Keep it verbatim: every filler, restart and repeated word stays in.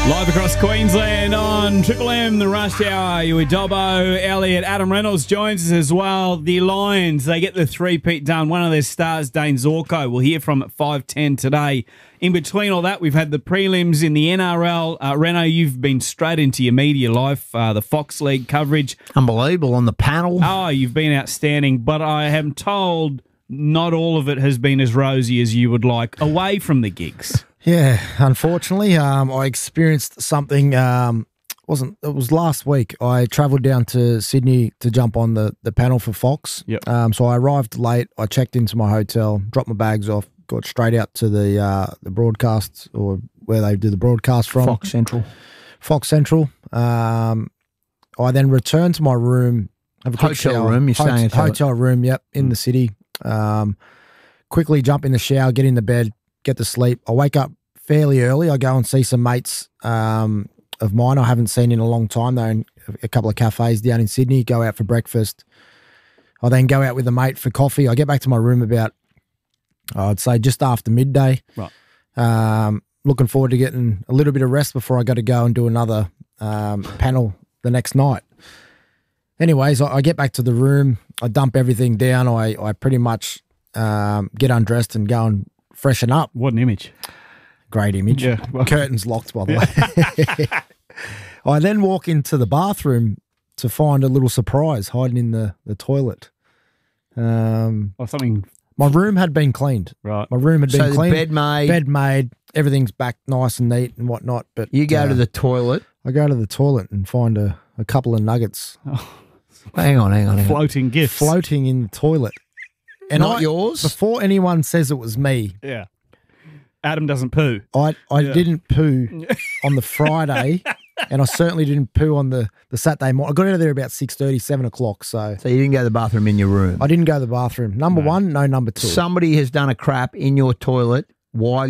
Live across Queensland on Triple M, the Rush Hour. You with Dobbo, Elliot, Adam Reynolds joins us as well. The Lions, they get the three-peat done. One of their stars, Dane Zorko, we'll hear from at five ten today. In between all that, we've had the prelims in the N R L. Uh, Reno, you've been straight into your media life, uh, the Fox League coverage. Unbelievable on the panel. Oh, you've been outstanding, but I am told not all of it has been as rosy as you would like away from the gigs. Yeah, unfortunately, um, I experienced something. Um, wasn't it was last week? I travelled down to Sydney to jump on the, the panel for Fox. Yep. Um, so I arrived late. I checked into my hotel, dropped my bags off, got straight out to the uh, the broadcast or where they do the broadcast from. Fox Central. Fox Central. Um, I then returned to my room. Have a quick Hotel shower. room, you're Hot- staying at hotel room. Yep, in Mm. the city. Um, quickly jump in the shower, get into bed, get to sleep. I wake up fairly early. I go and see some mates um, of mine I haven't seen in a long time. They're in a couple of cafes down in Sydney, go out for breakfast. I then go out with a mate for coffee. I get back to my room about, I'd say, just after midday. Right. Um, looking forward to getting a little bit of rest before I got to go and do another um, panel the next night. Anyways, I, I get back to the room. I dump everything down. I, I pretty much um, get undressed and go and freshen up. What an image. Great image. Yeah, well- Curtains locked, by the way. I then walk into the bathroom to find a little surprise hiding in the, the toilet. Um, Or something, my room had been cleaned. right. My room had been So the cleaned. bed made. Bed made. Everything's back nice and neat and whatnot. But You go uh, to the toilet. I go to the toilet and find a, a couple of nuggets Hang on, hang on, hang on. Floating gifts. floating in the toilet. And Not I- yours? Before anyone says it was me, Yeah. Adam doesn't poo. I I Yeah. didn't poo on the Friday, and I certainly didn't poo on the, the Saturday morning. I got out of there about six thirty, seven o'clock, so So you didn't go to the bathroom in your room. I didn't go to the bathroom. Number No. one, no number two. Somebody has done a crap in your toilet while